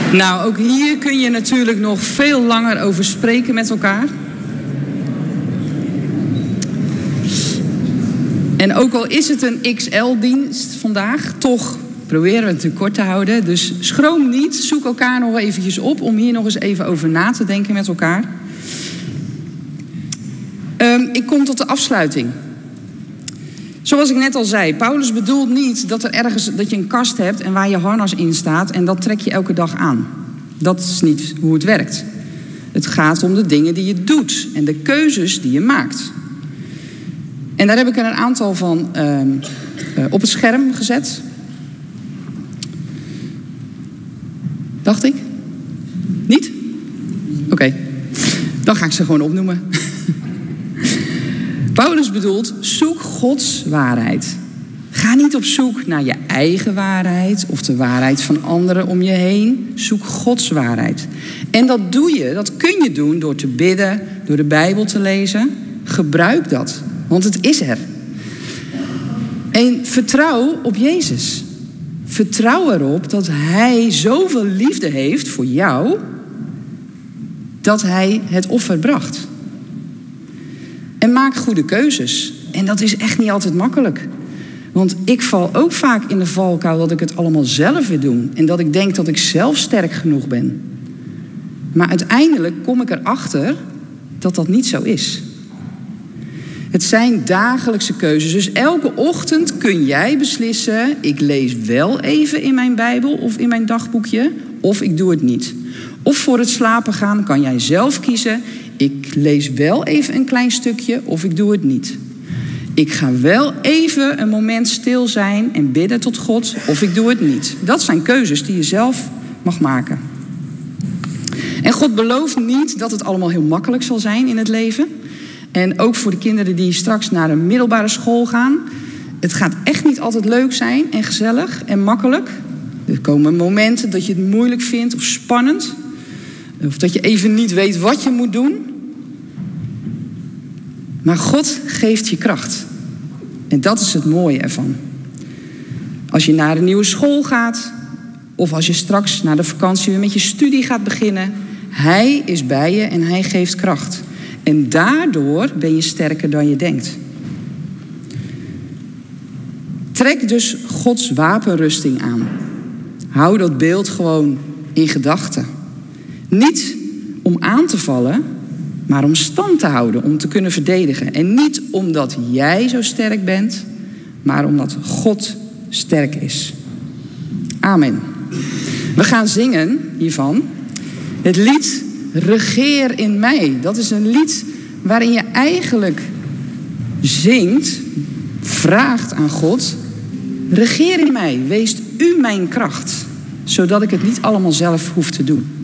Nou, ook hier kun je natuurlijk nog veel langer over spreken met elkaar. En ook al is het een XL-dienst vandaag, toch proberen we het te kort te houden. Dus schroom niet, zoek elkaar nog eventjes op om hier nog eens even over na te denken met elkaar. Ik kom tot de afsluiting. Zoals ik net al zei, Paulus bedoelt niet dat je een kast hebt en waar je harnas in staat en dat trek je elke dag aan. Dat is niet hoe het werkt. Het gaat om de dingen die je doet en de keuzes die je maakt. En daar heb ik er een aantal van op het scherm gezet. Dacht ik? Niet? Oké. Dan ga ik ze gewoon opnoemen. Paulus bedoelt, zoek Gods waarheid. Ga niet op zoek naar je eigen waarheid of de waarheid van anderen om je heen. Zoek Gods waarheid. En dat kun je doen door te bidden, door de Bijbel te lezen. Gebruik dat, want het is er. En vertrouw op Jezus. Vertrouw erop dat Hij zoveel liefde heeft voor jou, dat Hij het offer bracht. En maak goede keuzes. En dat is echt niet altijd makkelijk. Want ik val ook vaak in de valkuil dat ik het allemaal zelf wil doen. En dat ik denk dat ik zelf sterk genoeg ben. Maar uiteindelijk kom ik erachter dat dat niet zo is. Het zijn dagelijkse keuzes. Dus elke ochtend kun jij beslissen, ik lees wel even in mijn Bijbel of in mijn dagboekje, of ik doe het niet. Of voor het slapen gaan kan jij zelf kiezen, ik lees wel even een klein stukje of ik doe het niet. Ik ga wel even een moment stil zijn en bidden tot God of ik doe het niet. Dat zijn keuzes die je zelf mag maken. En God belooft niet dat het allemaal heel makkelijk zal zijn in het leven. En ook voor de kinderen die straks naar een middelbare school gaan. Het gaat echt niet altijd leuk zijn en gezellig en makkelijk. Er komen momenten dat je het moeilijk vindt of spannend. Of dat je even niet weet wat je moet doen. Maar God geeft je kracht. En dat is het mooie ervan. Als je naar een nieuwe school gaat, of als je straks na de vakantie weer met je studie gaat beginnen, Hij is bij je en Hij geeft kracht. En daardoor ben je sterker dan je denkt. Trek dus Gods wapenrusting aan. Hou dat beeld gewoon in gedachten. Niet om aan te vallen, maar om stand te houden, om te kunnen verdedigen. En niet omdat jij zo sterk bent, maar omdat God sterk is. Amen. We gaan zingen hiervan. Het lied Regeer in mij. Dat is een lied waarin je eigenlijk zingt, vraagt aan God, regeer in mij, wees u mijn kracht, zodat ik het niet allemaal zelf hoef te doen.